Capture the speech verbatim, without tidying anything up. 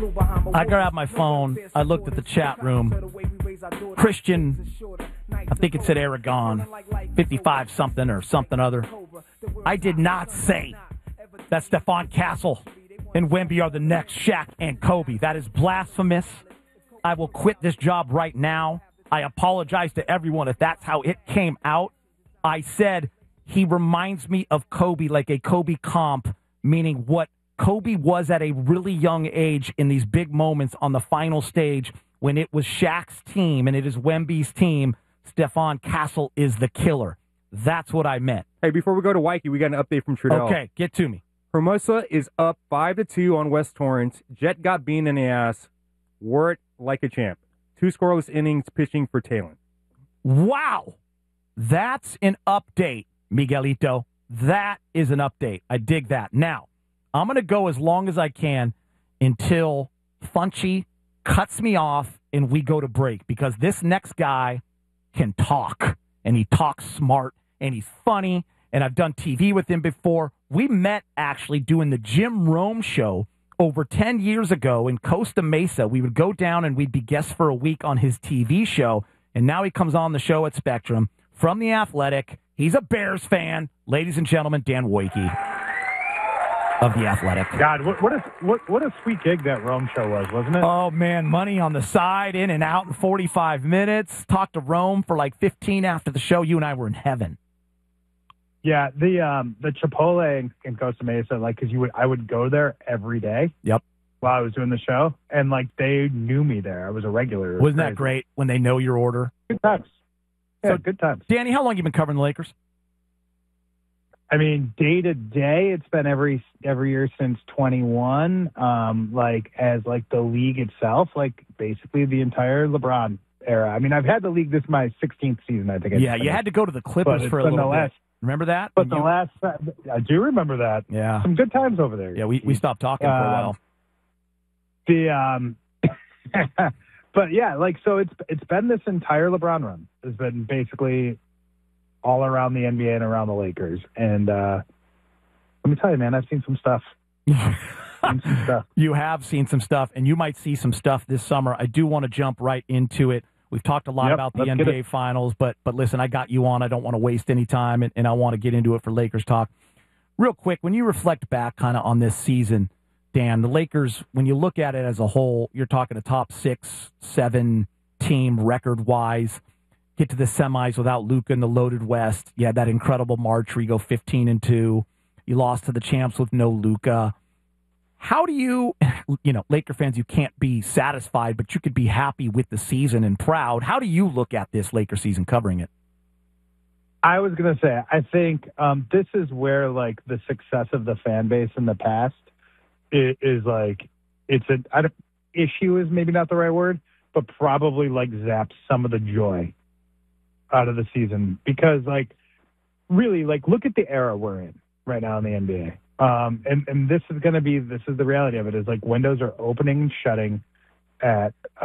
I grabbed my phone. I looked at the chat room. Christian, I think it said Aragon, fifty-five something or something other. I did not say that Stephon Castle and Wemby are the next Shaq and Kobe. That is blasphemous. I will quit this job right now. I apologize to everyone if that's how it came out. I said he reminds me of Kobe, like a Kobe comp, meaning what Kobe was at a really young age in these big moments on the final stage when it was Shaq's team and it is Wemby's team. Stephon Castle is the killer. That's what I meant. Hey, before we go to Wikey, we got an update from Trudell. Okay, get to me. Hermosa is up five to two on West Torrance. Jet got bean in the ass. Wore it like a champ. Two scoreless innings pitching for Talon. Wow. That's an update, Miguelito. That is an update. I dig that. Now, I'm going to go as long as I can until Funchy cuts me off and we go to break, because this next guy can talk, and he talks smart, and he's funny, and I've done T V with him before. We met actually doing the Jim Rome show over ten years ago in Costa Mesa. We would go down and we'd be guests for a week on his T V show, and now he comes on the show at Spectrum from The Athletic. He's a Bears fan. Ladies and gentlemen, Dan Wojcicki of The Athletic. God, what what a, what, what a sweet gig that Rome show was, wasn't it? Oh, man, money on the side, in and out in forty-five minutes. Talked to Rome for like fifteen after the show. You and I were in heaven. Yeah, the um, the Chipotle in, in Costa Mesa, like, because you would, I would go there every day. Yep. While I was doing the show, and like they knew me there. I was a regular. Wasn't that great when they know your order? Good times. Yeah, So, good times. Danny, how long you been covering the Lakers? I mean, day to day, it's been every every year since twenty-one. Um, like as like the league itself, like basically the entire LeBron era. I mean, I've had the league. This is my sixteenth season, I think. I Yeah, you had to go to the Clippers for a little bit. Last, Remember that? but the You- last, I do remember that. Yeah. Some good times over there. Yeah, we, we stopped talking for a Uh, while. The um, but yeah, like so it's it's been this entire LeBron run. It's been basically all around the N B A and around the Lakers. And uh, let me tell you, man, I've seen some stuff. seen some stuff. You have seen some stuff, and you might see some stuff this summer. I do want to jump right into it. We've talked a lot Yep, about the let's N get B A it. Finals, but but listen, I got you on. I don't want to waste any time, and, and I want to get into it for Lakers talk. Real quick, when you reflect back kind of on this season, Dan, the Lakers, when you look at it as a whole, you're talking a top six, seven team record-wise. Get to the semis without Luka in the loaded West. You had that incredible March where you go fifteen and two. You lost to the champs with no Luka. How do you, you know, Laker fans, you can't be satisfied, but you could be happy with the season and proud. How do you look at this Laker season covering it? I was going to say, I think um, this is where, like, the success of the fan base in the past is, is like, it's an I don't, issue is maybe not the right word, but probably, like, zaps some of the joy out of the season. Because, like, really, like, look at the era we're in right now in the N B A. Um, and, and this is going to be, this is the reality of it, is, like, windows are opening and shutting at